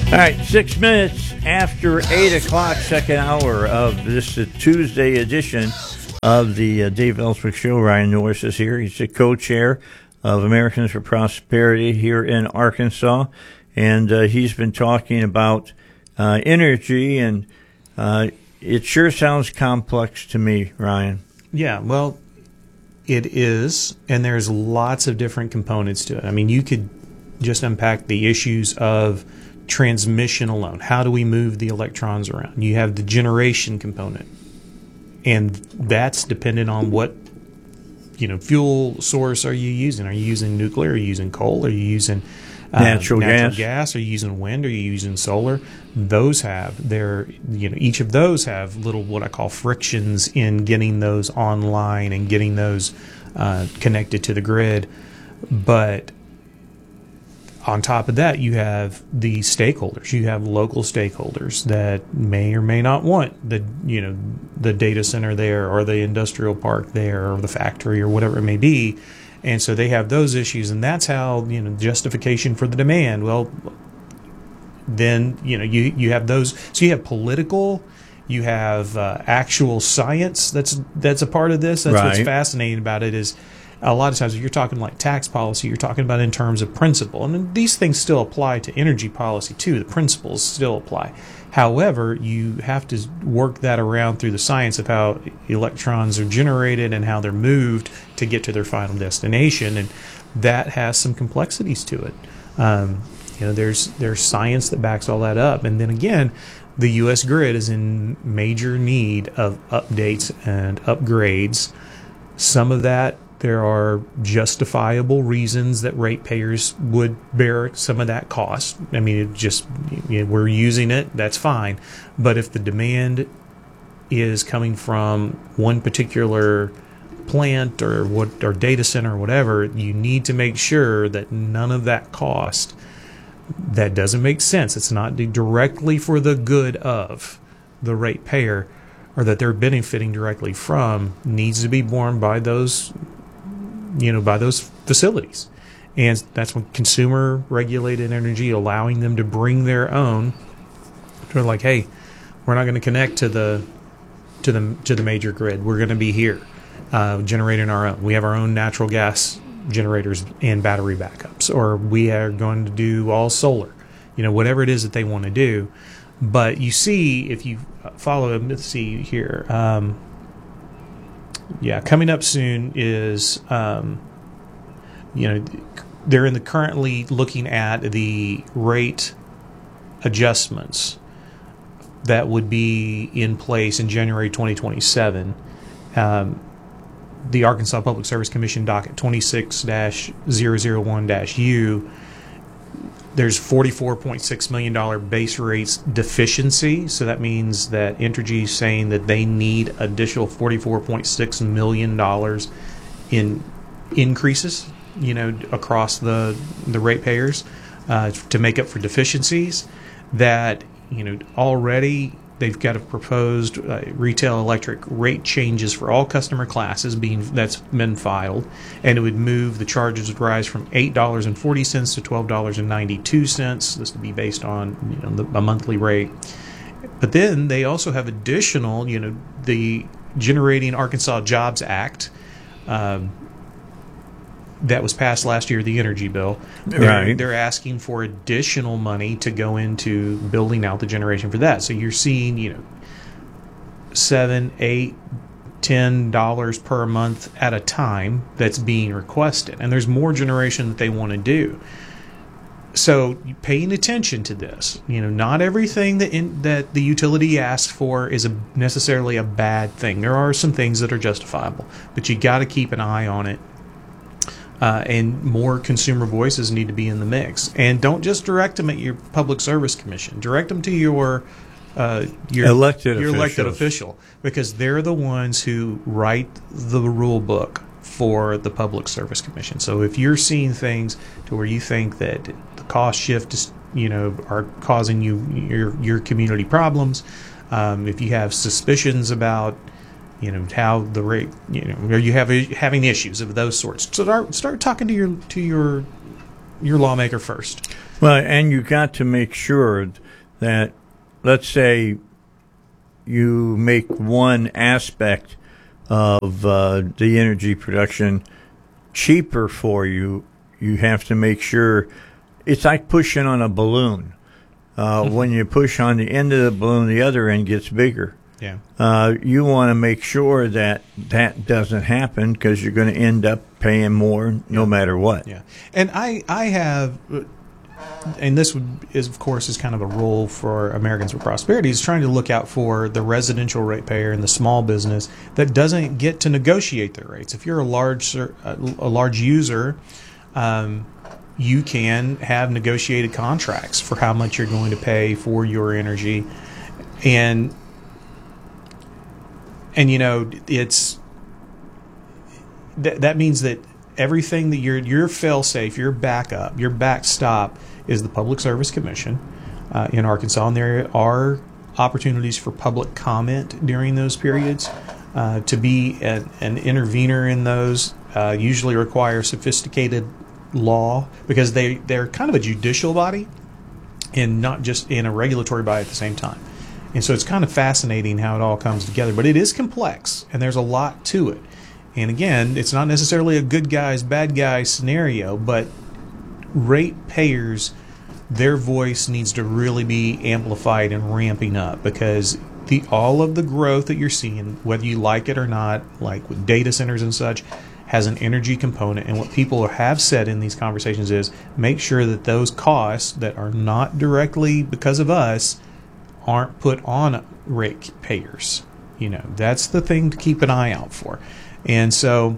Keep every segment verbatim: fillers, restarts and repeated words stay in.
All right, six minutes after eight o'clock, second hour of this uh, Tuesday edition of the uh, Dave Ellswick Show. Ryan Norris is here. He's the co-chair of Americans for Prosperity here in Arkansas, and uh, he's been talking about uh, energy, and uh, it sure sounds complex to me, Ryan. Yeah, well, it is, and there's lots of different components to it. I mean, you could just unpack the issues of transmission alone. How do we move the electrons around? You have the generation component, and that's dependent on what you know fuel source are you using. Are you using nuclear? Are you using coal? Are you using uh, natural, natural gas. gas? Are you using wind? Are you using solar? Those have their you know each of those have little what I call frictions in getting those online and getting those uh, connected to the grid, but on top of that, you have the stakeholders. You have local stakeholders that may or may not want the you know the data center there, or the industrial park there, or the factory, or whatever it may be, and so they have those issues, and that's how you know justification for the demand. Well, then you know you you have those. So you have political, you have uh, actual science. That's that's a part of this. That's right. What's fascinating about it is, a lot of times if you're talking like tax policy, you're talking about in terms of principle. And these things still apply to energy policy too. The principles still apply. However, you have to work that around through the science of how electrons are generated and how they're moved to get to their final destination. And that has some complexities to it. Um, you know, there's there's science that backs all that up. And then again, the U S grid is in major need of updates and upgrades. Some of that, there are justifiable reasons that ratepayers would bear some of that cost. I mean, it just you know, we're using it, that's fine. But if the demand is coming from one particular plant or what or data center or whatever, you need to make sure that none of that cost that doesn't make sense. It's not directly for the good of the ratepayer, or that they're benefiting directly from, needs to be borne by those. You know, by those facilities. And that's when consumer regulated energy, allowing them to bring their own. They're like, hey, we're not going to connect to the to the to the major grid. We're going to be here, uh, generating our own. We have our own natural gas generators and battery backups, or we are going to do all solar. You know, whatever it is that they want to do. But you see, if you follow, let's see here. Um, Yeah, coming up soon is, um, you know, they're in the currently looking at the rate adjustments that would be in place in January twenty twenty-seven. Um, the Arkansas Public Service Commission docket twenty-six dash zero zero one dash U, there's forty-four point six million dollars base rates deficiency. So that means that Entergy is saying that they need additional forty-four point six million dollars in increases, you know, across the the ratepayers uh, to make up for deficiencies that, you know, already they've got a proposed uh, retail electric rate changes for all customer classes being that's been filed, and it would move the charges would rise from eight dollars and forty cents to twelve dollars and ninety-two cents. This would be based on you know the, a monthly rate. But then they also have additional, you know, the Generating Arkansas Jobs Act. Um, that was passed last year, the energy bill. They're, right. they're asking for additional money to go into building out the generation for that. So you're seeing, you know, seven, eight, ten dollars per month at a time that's being requested, and there's more generation that they want to do. So paying attention to this, you know, not everything that in, that the utility asks for is a, necessarily a bad thing. There are some things that are justifiable, but you got to keep an eye on it. Uh, and more consumer voices need to be in the mix. And don't just direct them at your public service commission. Direct them to your uh, your elected your elected officials. official, because they're the ones who write the rule book for the public service commission. So if you're seeing things to where you think that the cost shift is, you know, are causing you your your community problems, um, if you have suspicions about you know how the rate, you know, are you have having issues of those sorts, so start start talking to your to your your lawmaker first. Well, and you got to make sure that, let's say, you make one aspect of uh, the energy production cheaper for you. You have to make sure it's like pushing on a balloon. Uh, when you push on the end of the balloon, the other end gets bigger. Yeah. Uh, you want to make sure that that doesn't happen because you're going to end up paying more no yeah. matter what. Yeah. And I, I have, and this would, is of course is kind of a role for Americans for Prosperity, is trying to look out for the residential ratepayer and the small business that doesn't get to negotiate their rates. If you're a large a large user, um, you can have negotiated contracts for how much you're going to pay for your energy, and and you know it's th- that means that everything that your your fail safe, your backup, your backstop is the Public Service Commission uh, in Arkansas, and there are opportunities for public comment during those periods. Uh, to be an, an intervener in those uh, usually requires sophisticated law, because they, they're kind of a judicial body and not just in a regulatory body at the same time. And so it's kind of fascinating how it all comes together. But it is complex, and there's a lot to it. And again, it's not necessarily a good guys, bad guys scenario, but ratepayers, their voice needs to really be amplified and ramping up, because the all of the growth that you're seeing, whether you like it or not, like with data centers and such, has an energy component. And what people have said in these conversations is make sure that those costs that are not directly because of us aren't put on ratepayers. You know, that's the thing to keep an eye out for. And so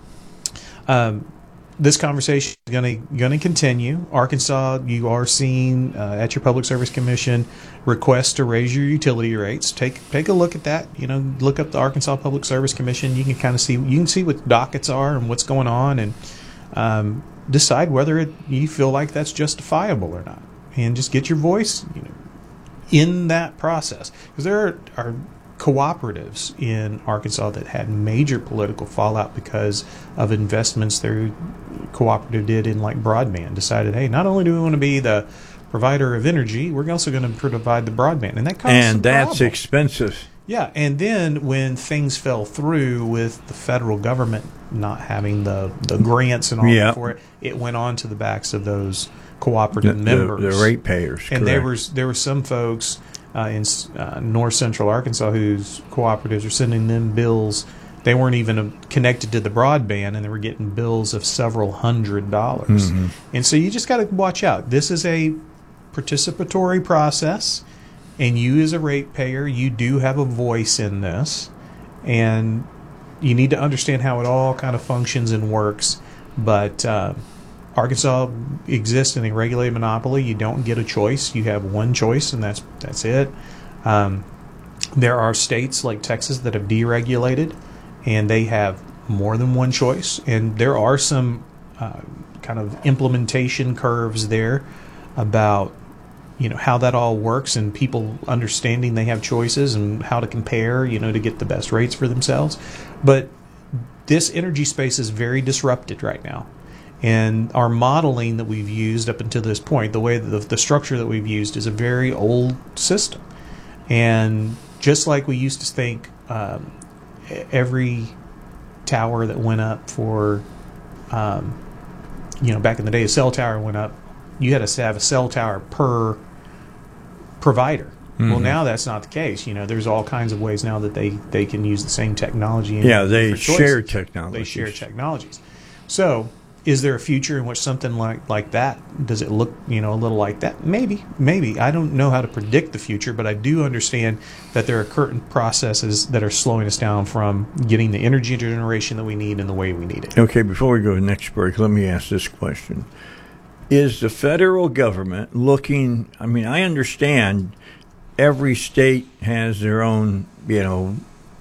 um, this conversation is going to going to continue. Arkansas, you are seeing uh, at your Public Service Commission requests to raise your utility rates. Take take a look at that. You know, look up the Arkansas Public Service Commission. You can kind of see you can see what dockets are and what's going on, and um, decide whether it, you feel like that's justifiable or not, and just get your voice, you know, in that process, because there are, are cooperatives in Arkansas that had major political fallout because of investments their cooperative did in like broadband. Decided, hey, not only do we want to be the provider of energy, we're also going to provide the broadband, and that costs and that's problem. expensive. Yeah, and then when things fell through with the federal government not having the, the grants and all yep. that for it, it went on to the backs of those cooperative the, members, the, the ratepayers. And correct. there was there were some folks uh, in uh, north central Arkansas whose cooperatives are sending them bills. They weren't even connected to the broadband, and they were getting bills of several hundred dollars. Mm-hmm. And so you just got to watch out. This is a participatory process, and you as a ratepayer, you do have a voice in this, and you need to understand how it all kind of functions and works. But uh, Arkansas exists in a regulated monopoly. You don't get a choice. You have one choice, and that's that's it. Um, there are states like Texas that have deregulated, and they have more than one choice. And there are some uh, kind of implementation curves there about, you know, how that all works, and people understanding they have choices and how to compare, you know, to get the best rates for themselves. But this energy space is very disrupted right now. And our modeling that we've used up until this point, the way that the, the structure that we've used is a very old system. And just like we used to think um, every tower that went up for, um, you know, back in the day, a cell tower went up, you had to have a cell tower per provider. Mm-hmm. Well, now that's not the case. You know, there's all kinds of ways now that they, they can use the same technology. And yeah, they share technologies. They share technologies. So, is there a future in which something like, like that, does it look, you know, a little like that? Maybe, maybe. I don't know how to predict the future, but I do understand that there are certain processes that are slowing us down from getting the energy generation that we need in the way we need it. Okay, before we go to the next break, let me ask this question. Is the federal government looking, I mean, I understand every state has their own, you know,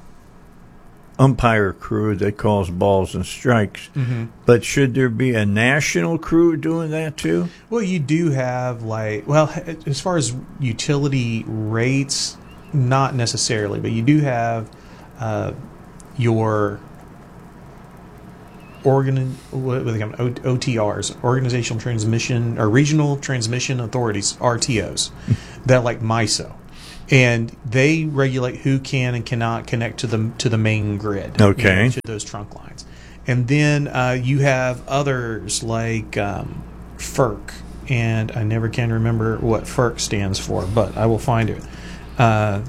umpire crew that calls balls and strikes. Mm-hmm. But should there be a national crew doing that too? Well, you do have like, well, as far as utility rates, not necessarily, but you do have uh, your organ what are they called? O- OTRs, organizational transmission or regional transmission authorities, R T Os, that like MISO, and they regulate who can and cannot connect to the to the main grid. Okay, you know, to those trunk lines, and then uh, you have others like um, FERC, and I never can remember what FERC stands for, but I will find it. Uh,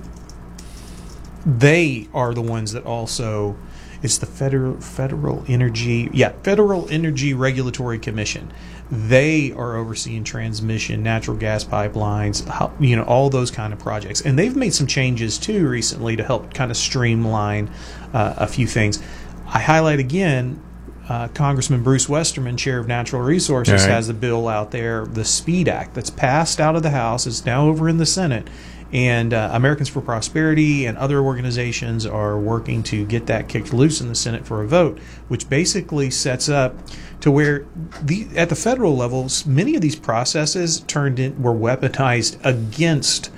they are the ones that also. It's the Federal Federal Energy, yeah, Federal Energy Regulatory Commission. They are overseeing transmission, natural gas pipelines, how, you know, all those kind of projects. And they've made some changes too recently to help kind of streamline uh, a few things. I highlight again, uh, Congressman Bruce Westerman, Chair of Natural Resources, right. has a bill out there, the SPEED Act, that's passed out of the House. It's now over in the Senate. And uh, Americans for Prosperity and other organizations are working to get that kicked loose in the Senate for a vote, which basically sets up to where the at the federal levels, many of these processes turned in were weaponized against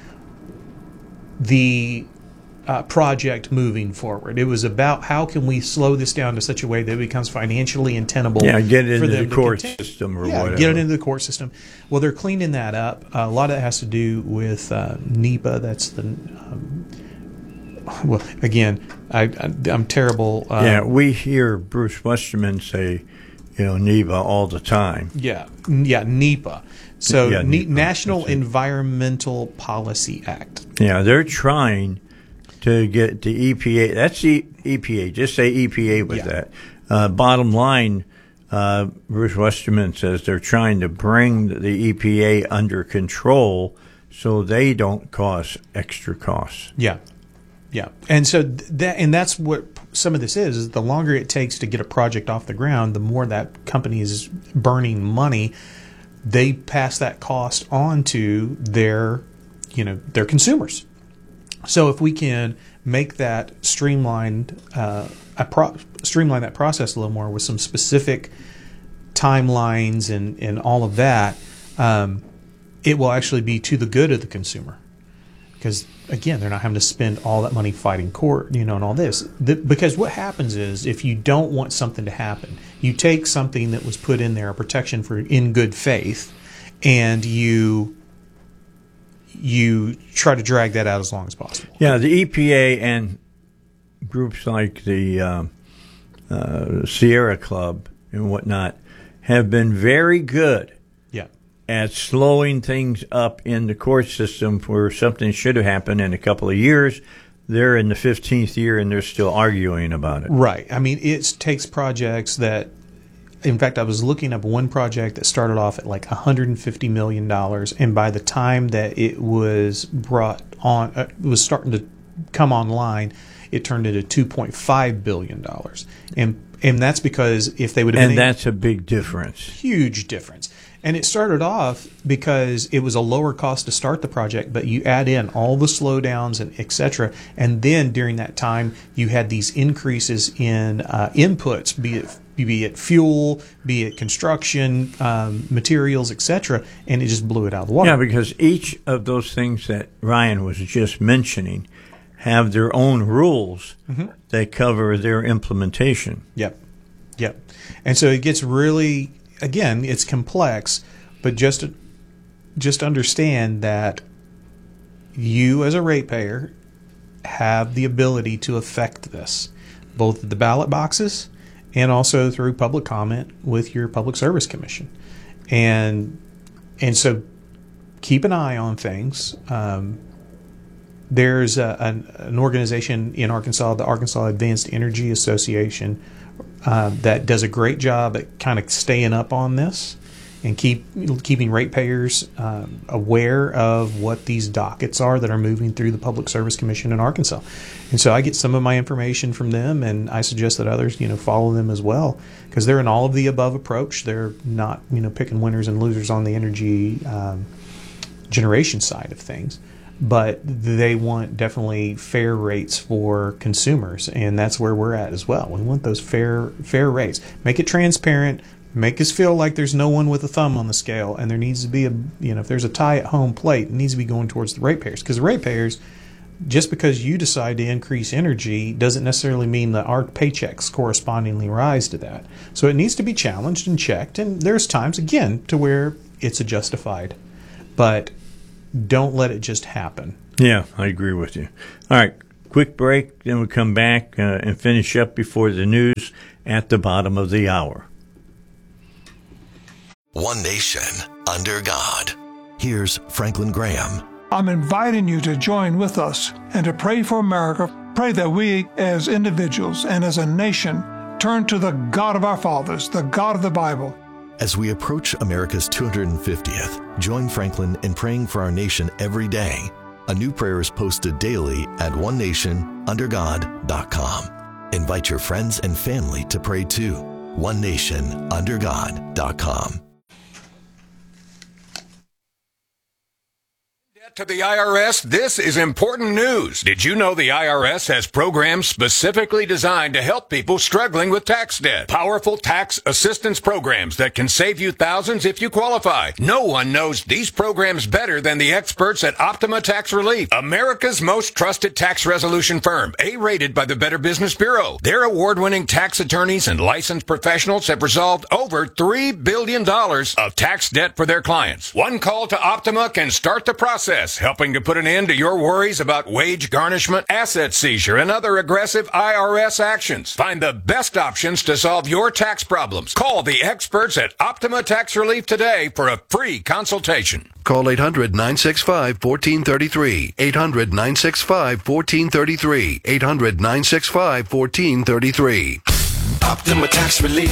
the uh, project moving forward. It was about how can we slow this down to such a way that it becomes financially untenable. Yeah, get it for into them the to court continue. system or yeah, whatever. Get it into the court system. Well, they're cleaning that up. Uh, a lot of it has to do with uh, NEPA. That's the um, well, again, I, I, I'm terrible. Um, yeah, we hear Bruce Westerman say, you know, NEPA all the time. Yeah, yeah, NEPA. So Yeah, Ne- NEPA, National that's it. Environmental Policy Act. Yeah, they're trying to get the E P A. That's the E P A. Just say E P A with Yeah. that. Uh, bottom line, uh, Bruce Westerman says they're trying to bring the E P A under control so they don't cause extra costs. Yeah, yeah, and so th- that and that's what some of this is. Is the longer it takes to get a project off the ground, the more that company is burning money. They pass that cost on to their, you know, their consumers. So if we can make that streamlined, uh, a pro- streamline that process a little more with some specific timelines and, and all of that, um, it will actually be to the good of the consumer. Because again, they're not having to spend all that money fighting court, you know, and all this. The, because what happens is, if you don't want something to happen, you take something that was put in there, a protection for in good faith, and you you try to drag that out as long as possible. Yeah, the E P A and groups like the uh, uh, Sierra Club and whatnot have been very good Yeah. at slowing things up in the court system where something should have happened in a couple of years. They're in the fifteenth year and they're still arguing about it. Right. I mean, it takes projects that, in fact, I was looking up one project that started off at like one hundred fifty million dollars, and by the time that it was brought on, uh, it was starting to come online, it turned into two point five billion dollars. And and that's because if they would have And been that's a big difference. huge difference. And it started off because it was a lower cost to start the project, but you add in all the slowdowns and et cetera. And then during that time, you had these increases in uh, inputs, be it be it fuel, be it construction, um, materials, et cetera, and it just blew it out of the water. Yeah, because each of those things that Ryan was just mentioning have their own rules Mm-hmm. that cover their implementation. Yep. Yep. And so it gets really, again, it's complex, but just just understand that you as a ratepayer have the ability to affect this, both at the ballot boxes and also through public comment with your Public Service Commission. And and so keep an eye on things. Um, there's a, an, an organization in Arkansas, the Arkansas Advanced Energy Association, uh, that does a great job at kind of staying up on this and keep keeping ratepayers um, aware of what these dockets are that are moving through the Public Service Commission in Arkansas. And so I get some of my information from them, and I suggest that others, you know, follow them as well, because they're an all of the above approach. They're not, you know, picking winners and losers on the energy um, generation side of things, but they want definitely fair rates for consumers, and that's where we're at as well. We want those fair fair rates. Make it transparent. Make us feel like there's no one with a thumb on the scale, and there needs to be a, you know, if there's a tie at home plate, it needs to be going towards the ratepayers, because the ratepayers, just because you decide to increase energy doesn't necessarily mean that our paychecks correspondingly rise to that. So it needs to be challenged and checked, and there's times, again, to where it's a justified. But don't let it just happen. Yeah, I agree with you. All right, quick break, then we'll come back uh, and finish up before the news at the bottom of the hour. One nation under God. Here's Franklin Graham. I'm inviting you to join with us and to pray for America. Pray that we as individuals and as a nation turn to the God of our fathers, the God of the Bible. As we approach America's two hundred fiftieth, join Franklin in praying for our nation every day. A new prayer is posted daily at one nation under god dot com. Invite your friends and family to pray too. one nation under god dot com. To the I R S, this is important news. Did you know the I R S has programs specifically designed to help people struggling with tax debt? Powerful tax assistance programs that can save you thousands if you qualify. No one knows these programs better than the experts at Optima Tax Relief, America's most trusted tax resolution firm, A-rated by the Better Business Bureau. Their award-winning tax attorneys and licensed professionals have resolved over three billion dollars of tax debt for their clients. One call to Optima can start the process, helping to put an end to your worries about wage garnishment, asset seizure, and other aggressive I R S actions. Find the best options to solve your tax problems. Call the experts at Optima Tax Relief today for a free consultation. Call eight hundred, nine six five, one four three three. eight hundred, nine six five, one four three three. eight hundred, nine six five, one four three three. Optima Tax Relief.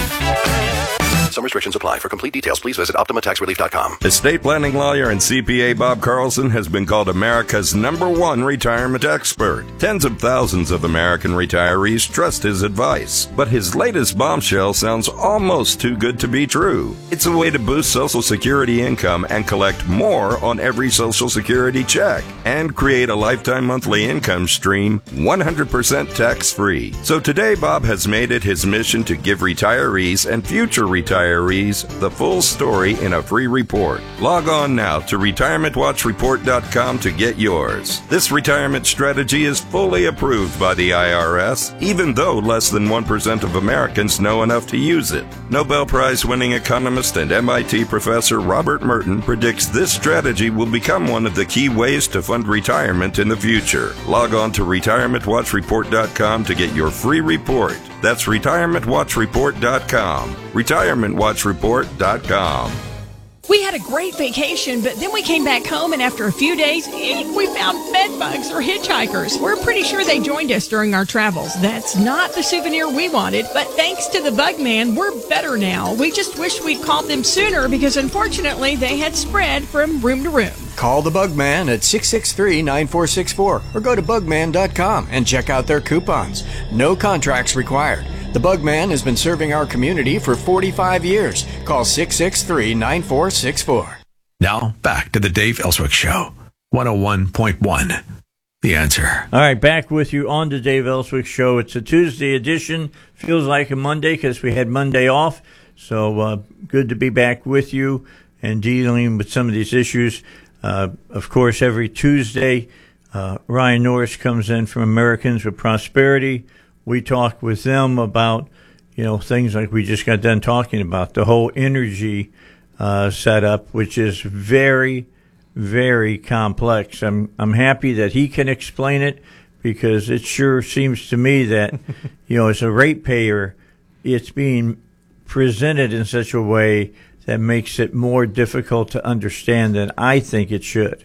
Some restrictions apply. For complete details, please visit optima tax relief dot com. Estate planning lawyer and C P A Bob Carlson has been called America's number one retirement expert. Tens of thousands of American retirees trust his advice. But his latest bombshell sounds almost too good to be true. It's a way to boost Social Security income and collect more on every Social Security check and create a lifetime monthly income stream one hundred percent tax-free. So today, Bob has made it his mission to give retirees and future retirees the full story in a free report. Log on now to retirement watch report dot com to get yours. This retirement strategy is fully approved by the I R S, even though less than one percent of Americans know enough to use it. Nobel Prize-winning economist and M I T professor Robert Merton predicts this strategy will become one of the key ways to fund retirement in the future. Log on to retirement watch report dot com to get your free report. That's retirement watch report dot com. retirement watch report dot com. We had a great vacation, but then we came back home, and after a few days, we found bed bugs or hitchhikers. We're pretty sure they joined us during our travels. That's not the souvenir we wanted, but thanks to the Bug Man, we're better now. We just wish we'd called them sooner because, unfortunately, they had spread from room to room. Call the Bug Man at six six three, nine four six four or go to bug man dot com and check out their coupons. No contracts required. The Bug Man has been serving our community for forty-five years. Call six six three, nine four six four. Now, back to the Dave Ellswick Show. one oh one point one. The Answer. All right, back with you on the Dave Ellswick Show. It's a Tuesday edition. Feels like a Monday because we had Monday off. So uh, good to be back with you and dealing with some of these issues. Uh, of course, every Tuesday, uh, Ryan Norris comes in from Americans with Prosperity. We talk with them about, you know, things like we just got done talking about, the whole energy uh, setup, which is very, very complex. I'm I'm happy that he can explain it because it sure seems to me that, you know, as a ratepayer, it's being presented in such a way that makes it more difficult to understand than I think it should.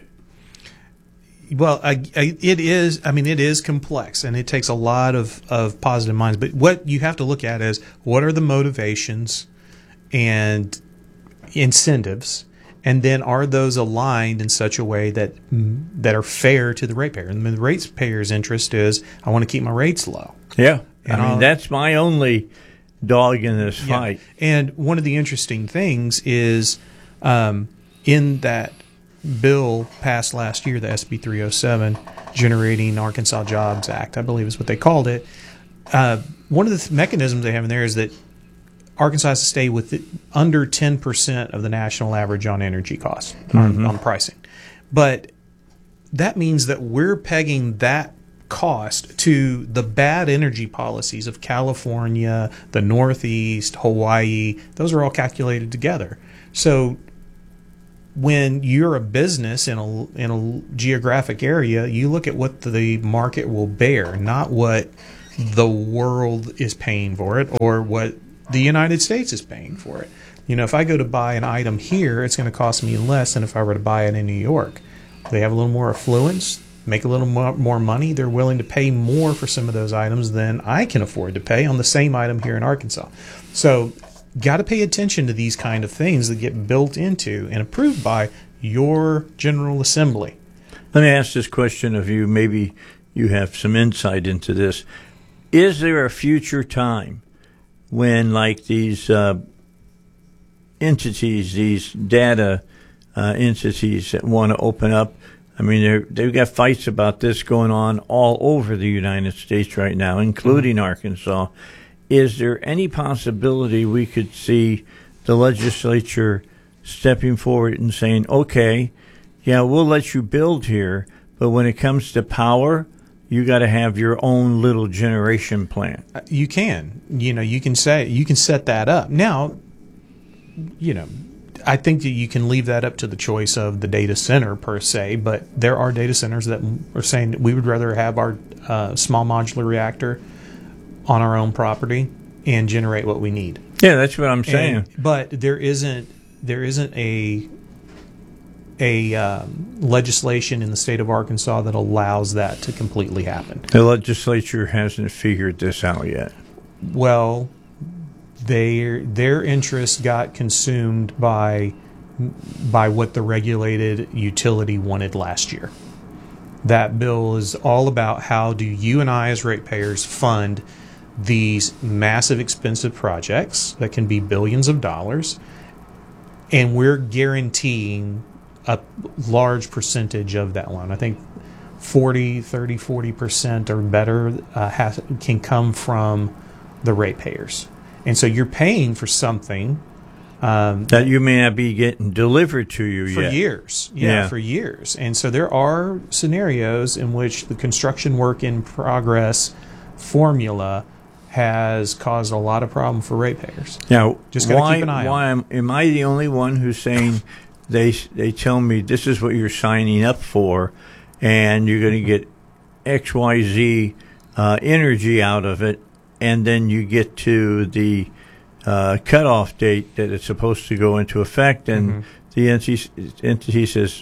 Well, I, I, it is. I mean, it is complex, and it takes a lot of, of positive minds. But what you have to look at is what are the motivations and incentives, and then are those aligned in such a way that that are fair to the ratepayer? And the ratepayer's interest is I want to keep my rates low. Yeah, and I mean I'll, that's my only dog in this yeah. fight. And one of the interesting things is um, in that bill passed last year, the S B three oh seven, Generating Arkansas Jobs Act, I believe is what they called it. Uh, one of the th- mechanisms they have in there is that Arkansas has to stay with it, under ten percent of the national average on energy costs, mm-hmm. on, on pricing. But that means that we're pegging that cost to the bad energy policies of California, the Northeast, Hawaii. Those are all calculated together. So when you're a business in a in a geographic area, you look at what the market will bear, not what the world is paying for it or what the United States is paying for it. You know, if I go to buy an item here, it's going to cost me less than if I were to buy it in New York. They have a little more affluence, make a little more, more money. They're willing to pay more for some of those items than I can afford to pay on the same item here in Arkansas. So, got to pay attention to these kind of things that get built into and approved by your General Assembly. Let me ask this question of you. Maybe you have some insight into this. Is there a future time when, like these uh, entities, these data uh, entities that want to open up? I mean, they're, they've got fights about this going on all over the United States right now, including mm-hmm. Arkansas. Is there any possibility we could see the legislature stepping forward and saying, okay, yeah, we'll let you build here, but when it comes to power, you got to have your own little generation plant? You can. You know, you can say, you can set that up. Now, you know, I think that you can leave that up to the choice of the data center per se, but there are data centers that are saying that we would rather have our uh, small modular reactor on our own property and generate what we need. Yeah, that's what I'm saying. And, but there isn't there isn't a a um, legislation in the state of Arkansas that allows that to completely happen. The legislature hasn't figured this out yet. Well, Their their interests got consumed by by what the regulated utility wanted last year. That bill is all about how do you and I as ratepayers fund these massive expensive projects that can be billions of dollars, and we're guaranteeing a large percentage of that loan. I think forty, thirty, forty percent or better uh, has, can come from the ratepayers. And so you're paying for something um, that you may not be getting delivered to you for yet. years. Yeah, yeah, for years. And so there are scenarios in which the construction work in progress formula has caused a lot of problem for ratepayers. Now, just gotta why, keep an eye why on am, am I the only one who's saying they they tell me this is what you're signing up for, and you're going to get X, Y, Z uh, energy out of it? And then you get to the uh, cutoff date that it's supposed to go into effect, and mm-hmm. the entity, entity says,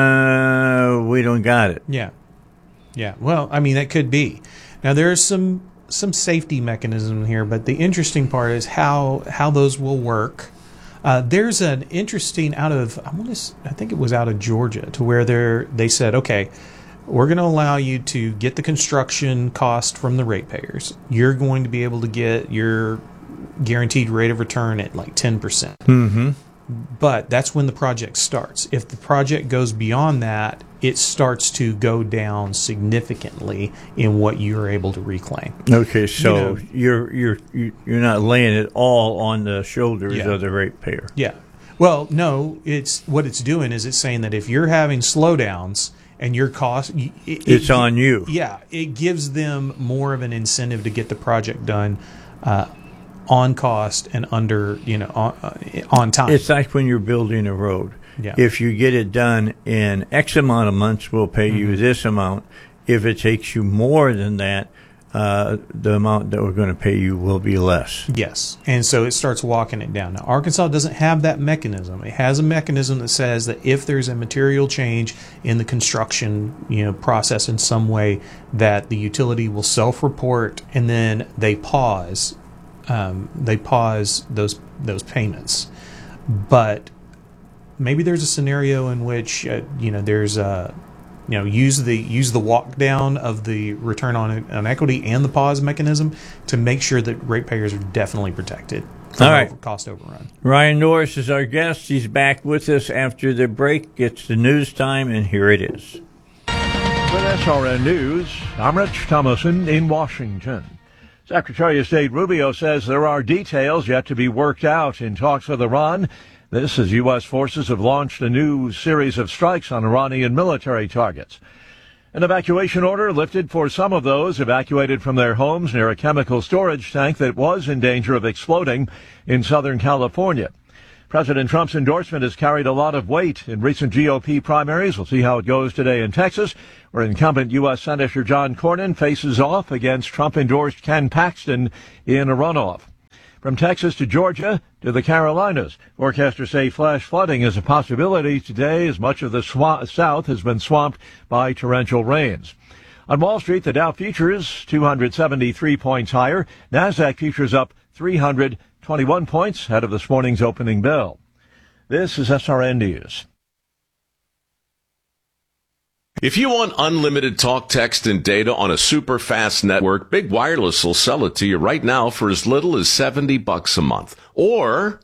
uh, we don't got it. Yeah. Yeah. Well, I mean, that could be. Now, there's some some safety mechanism here, but the interesting part is how, how those will work. Uh, there's an interesting out of, I want to, I think it was out of Georgia, to where they're, they said, okay, we're going to allow you to get the construction cost from the ratepayers. You're going to be able to get your guaranteed rate of return at like ten percent. Mm-hmm. But that's when the project starts. If the project goes beyond that, it starts to go down significantly in what you're able to reclaim. Okay, so you know, you're you're you're not laying it all on the shoulders yeah. of the ratepayer. Yeah. Well, no, it's what it's doing is it's saying that if you're having slowdowns and your cost, it, it's it, on you. Yeah, it gives them more of an incentive to get the project done uh, on cost and under, you know, on, uh, on time. It's like when you're building a road. Yeah. If you get it done in X amount of months, we'll pay mm-hmm. you this amount. If it takes you more than that, uh, the amount that we're going to pay you will be less. Yes. And so it starts walking it down. Now, Arkansas doesn't have that mechanism. It has a mechanism that says that if there's a material change in the construction, you know, process in some way, that the utility will self-report and then they pause. Um, they pause those those payments. But maybe there's a scenario in which uh, you know there's a you know use the use the walk down of the return on, on equity and the pause mechanism to make sure that ratepayers are definitely protected from All right. over, cost overrun. Ryan Norris is our guest. He's back with us after the break. It's the news time, and here it is. With S R N News, I'm Rich Thomason in Washington. Secretary of State Rubio says there are details yet to be worked out in talks with Iran This as U S forces have launched a new series of strikes on Iranian military targets. An evacuation order lifted for some of those evacuated from their homes near a chemical storage tank that was in danger of exploding in Southern California. President Trump's endorsement has carried a lot of weight in recent G O P primaries. We'll see how it goes today in Texas, where incumbent U S Senator John Cornyn faces off against Trump-endorsed Ken Paxton in a runoff. From Texas to Georgia to the Carolinas, forecasters say flash flooding is a possibility today as much of the sw- south has been swamped by torrential rains. On Wall Street, the Dow futures two hundred seventy-three points higher. NASDAQ futures up three hundred twenty-one points ahead of this morning's opening bell. This is S R N News. If you want unlimited talk, text, and data on a super fast network, Big Wireless will sell it to you right now for as little as seventy bucks a month. Or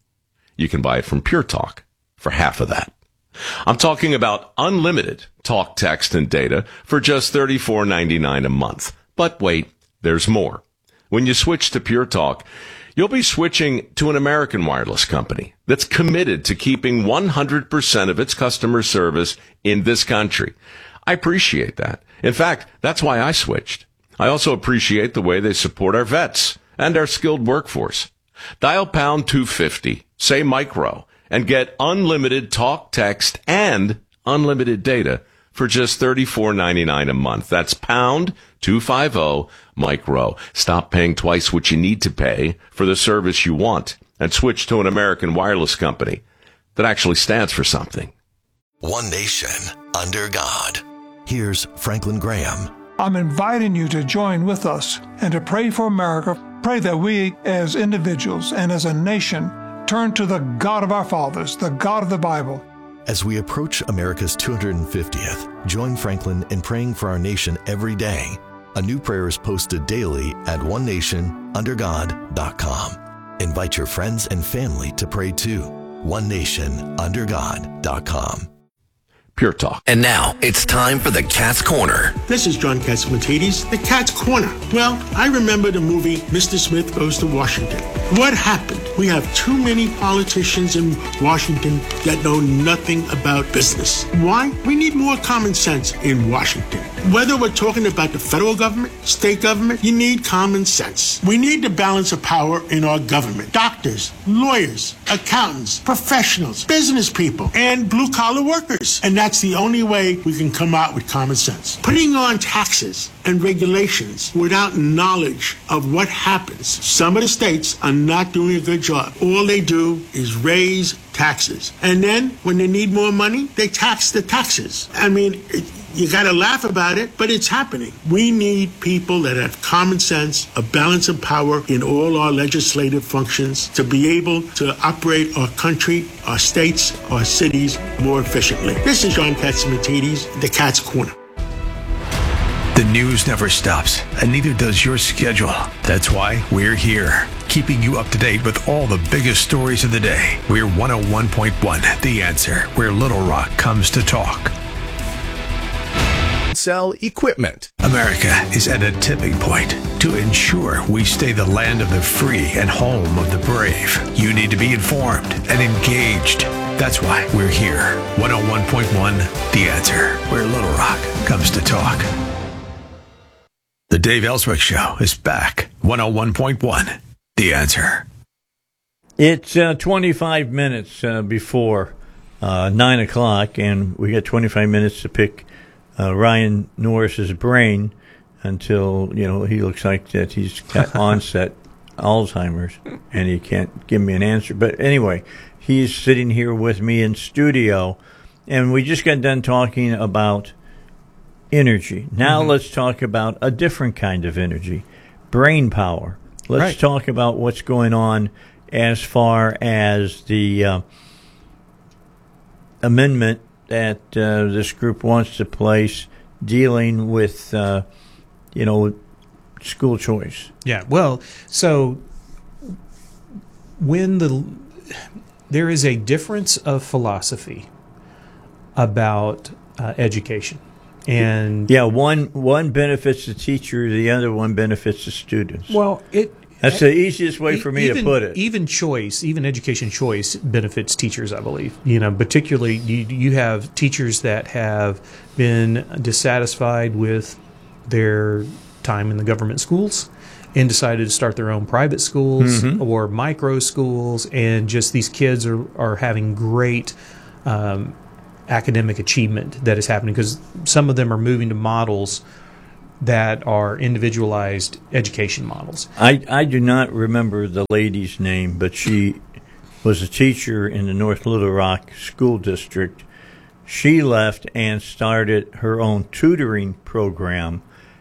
you can buy it from Pure Talk for half of that. I'm talking about unlimited talk, text, and data for just thirty-four ninety-nine a month. But wait, there's more. When you switch to Pure Talk, you'll be switching to an American wireless company that's committed to keeping one hundred percent of its customer service in this country. I appreciate that. In fact, that's why I switched. I also appreciate the way they support our vets and our skilled workforce. Dial pound two fifty, say micro, and get unlimited talk, text, and unlimited data for just thirty-four ninety-nine a month. That's pound two fifty micro. Stop paying twice what you need to pay for the service you want and switch to an American wireless company that actually stands for something. One nation under God. Here's Franklin Graham. I'm inviting you to join with us and to pray for America. Pray that we as individuals and as a nation turn to the God of our fathers, the God of the Bible. As we approach America's two hundred fiftieth, join Franklin in praying for our nation every day. A new prayer is posted daily at one nation under god dot com. Invite your friends and family to pray too. one nation under god dot com. Pure Talk. And now it's time for the Cat's Corner. This is John Catsimatidis, the Cat's Corner. Well, I remember the movie Mister Smith Goes to Washington. What happened? We have too many politicians in Washington that know nothing about business. Why? We need more common sense in Washington. Whether we're talking about the federal government, state government, you need common sense. We need the balance of power in our government. Doctors, lawyers, accountants, professionals, business people, and blue-collar workers. And that's the only way we can come out with common sense. Putting on taxes and regulations without knowledge of what happens. Some of the states are not doing a good job. All they do is raise taxes. And then when they need more money, they tax the taxes. I mean, it, you got to laugh about it, but it's happening. We need people that have common sense, a balance of power in all our legislative functions to be able to operate our country, our states, our cities more efficiently. This is John Catsimatidis, the Cat's Corner. The news never stops, and neither does your schedule. That's why we're here, keeping you up to date with all the biggest stories of the day. We're one oh one point one, The Answer, where Little Rock comes to talk. Sell equipment. America is at a tipping point. To ensure we stay the land of the free and home of the brave, you need to be informed and engaged. That's why we're here. one oh one point one, The Answer, where Little Rock comes to talk. The Dave Ellswick Show is back. one oh one point one, The Answer. It's uh, twenty-five minutes uh, before uh, nine o'clock, and we got twenty-five minutes to pick uh, Ryan Norris's brain until, you know, he looks like that he's got onset Alzheimer's, and he can't give me an answer. But anyway, he's sitting here with me in studio, and we just got done talking about energy. Now mm-hmm. let's talk about a different kind of energy, brain power. Let's right. talk about what's going on as far as the uh, amendment that uh, this group wants to place dealing with, uh, you know, school choice. Yeah, well, so when the there is a difference of philosophy about uh, education. And yeah, one one benefits the teacher, the other one benefits the students. Well, it That's the easiest way for me even, to put it. Even choice, even education choice benefits teachers, I believe. You know, particularly you, you have teachers that have been dissatisfied with their time in the government schools and decided to start their own private schools Mm-hmm. or micro schools, and just these kids are, are having great um, academic achievement that is happening because some of them are moving to models that are individualized education models. I, I do not remember the lady's name, but she was a teacher in the North Little Rock School District. She left and started her own tutoring program,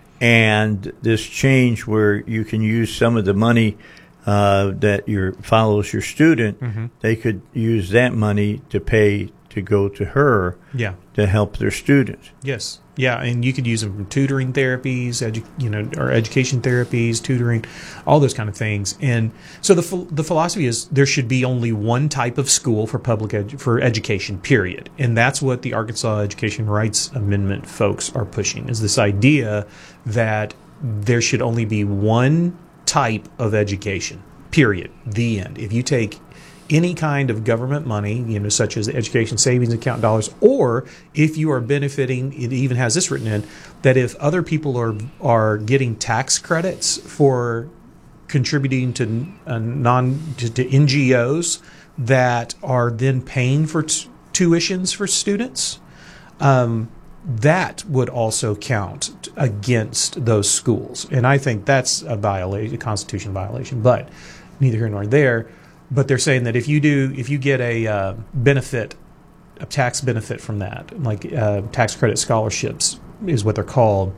and this change where you can use some of the money uh, that your follows your student, Mm-hmm. they could use that money to pay to go to her Yeah. to help their students. Yes. Yeah, and you could use them for tutoring therapies, edu- you know, or education therapies, tutoring, all those kind of things. And so the ph- the philosophy is there should be only one type of school for public edu- for education. Period. And that's what the Arkansas Education Rights Amendment folks are pushing, is this idea that there should only be one type of education. Period. The end. If you take any kind of government money, you know, such as the education savings account dollars, or if you are benefiting, it even has this written in, that if other people are are getting tax credits for contributing to uh, non to, to N G Os that are then paying for t- tuitions for students, um, that would also count against those schools. And I think that's a violation, a constitutional violation, but neither here nor there. But they're saying that if you do, if you get a uh, benefit, a tax benefit from that, like uh, tax credit scholarships is what they're called,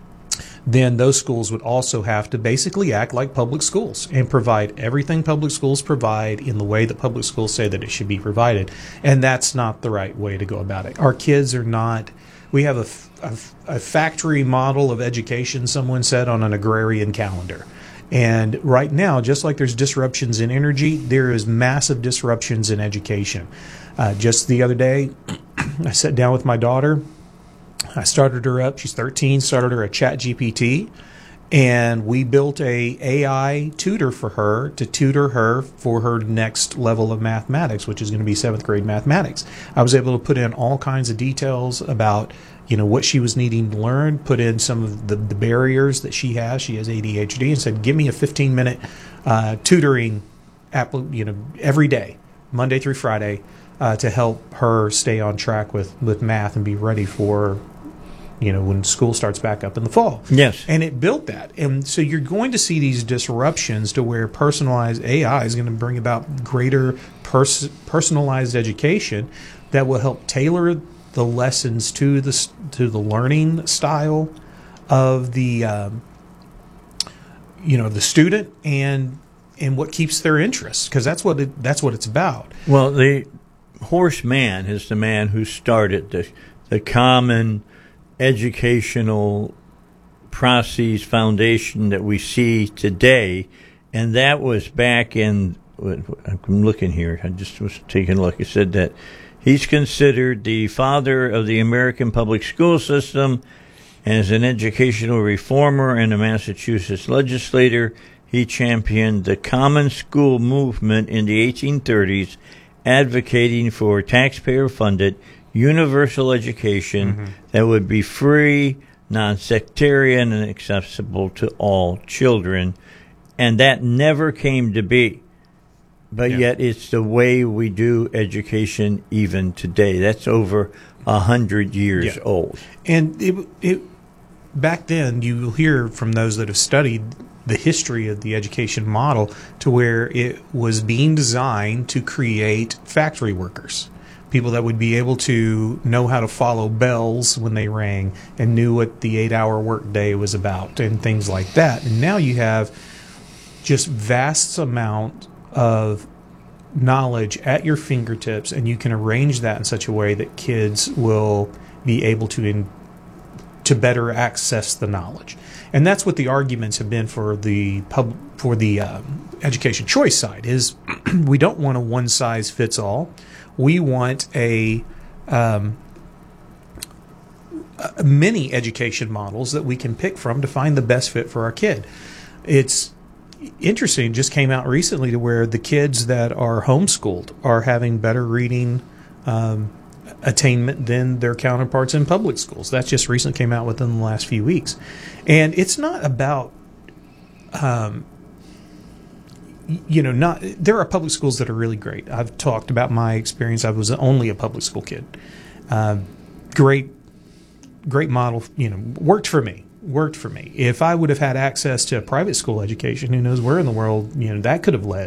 then those schools would also have to basically act like public schools and provide everything public schools provide in the way that public schools say that it should be provided. And that's not the right way to go about it. Our kids are not, we have a, a, a factory model of education, someone said, on an agrarian calendar. And right now, just like there's disruptions in energy, there is massive disruptions in education. Uh, just the other day, I sat down with my daughter. I started her up. She's thirteen. Started her a Chat G P T, and we built a AI tutor for her to tutor her for her next level of mathematics, which is going to be seventh grade mathematics. I was able to put in all kinds of details about, you know, what she was needing to learn, put in some of the, the barriers that she has. She has A D H D, and said, give me a fifteen minute uh, tutoring app, you know, every day, Monday through Friday, uh, to help her stay on track with, with math and be ready for, you know, when school starts back up in the fall. Yes. And it built that. And so you're going to see these disruptions to where personalized A I is going to bring about greater pers- personalized education that will help tailor the lessons to the to the learning style of the um, you know the student and and what keeps their interest, because that's what it, that's what it's about. Well, the Horace Mann is the man who started the the common educational process foundation that we see today, and that was back in. I'm looking here. I just was taking a look. It said that he's considered the father of the American public school system. As an educational reformer and a Massachusetts legislator, he championed the common school movement in the eighteen thirties, advocating for taxpayer-funded universal education mm-hmm. that would be free, non-sectarian, and accessible to all children. And that never came to be. But yeah. yet it's the way we do education even today. That's over a hundred years yeah. old. And it, it back then, you will hear from those that have studied the history of the education model to where it was being designed to create factory workers, people that would be able to know how to follow bells when they rang and knew what the eight-hour workday was about and things like that. And now you have just vast amount of knowledge at your fingertips, and you can arrange that in such a way that kids will be able to in, to better access the knowledge. And that's what the arguments have been for the pub for the um, education choice side. Is we don't want a one size fits all. We want a um, many education models that we can pick from to find the best fit for our kid. It's interesting, just came out recently to where the kids that are homeschooled are having better reading um, attainment than their counterparts in public schools. That's just recently came out within the last few weeks. And it's not about, um, you know, not there are public schools that are really great. I've talked about my experience. I was only a public school kid. Uh, great, great model, you know, worked for me. Worked for me. If I would have had access to a private school education, who knows where in the world, you know, that could have led.